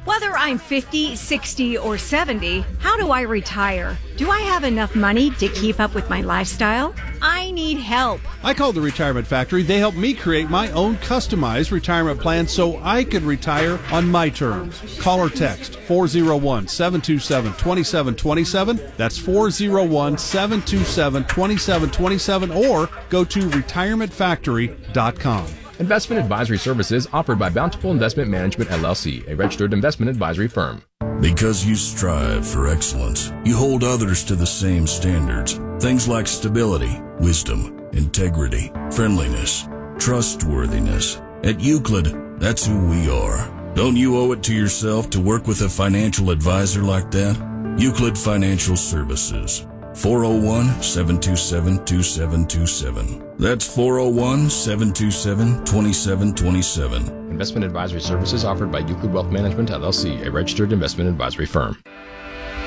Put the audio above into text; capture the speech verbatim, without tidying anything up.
Whether I'm fifty, sixty, or seventy, how do I retire? Do I have enough money to keep up with my lifestyle? I need help. I called the Retirement Factory. They helped me create my own customized retirement plan so I could retire on my terms. Call or text four oh one, seven two seven, two seven two seven. That's four oh one, seven two seven, two seven two seven, or go to retirement factory dot com. Investment advisory services offered by Bountiful Investment Management, L L C, a registered investment advisory firm. Because you strive for excellence, you hold others to the same standards. Things like stability, wisdom, integrity, friendliness, trustworthiness. At Euclid, that's who we are. Don't you owe it to yourself to work with a financial advisor like that? Euclid Financial Services. four oh one, seven two seven, two seven two seven. That's four oh one, seven two seven, two seven two seven. Investment advisory services offered by Euclid Wealth Management, L L C, a registered investment advisory firm.